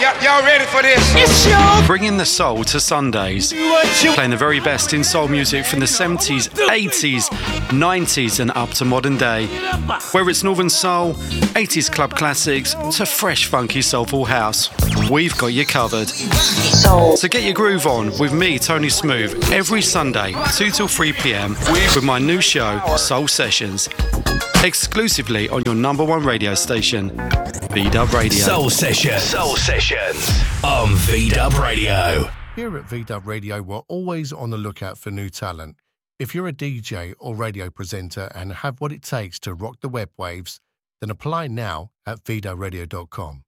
Y'all ready for this? Bringing the soul to Sundays. Playing the very best in soul music from the 70s, 80s, 90s and up to modern day. Whether it's Northern Soul, 80s club classics to fresh funky soulful house, we've got you covered. So get your groove on with me, Tony Smooth, every Sunday 2 till 3 p.m. with my new show, Soul Sessions. Exclusively on your number one radio station, V-Dub Radio. Soul Sessions on V-Dub Radio. Here at V-Dub Radio, we're always on the lookout for new talent. If you're a DJ or radio presenter and have what it takes to rock the web waves, then apply now at vdubradio.com.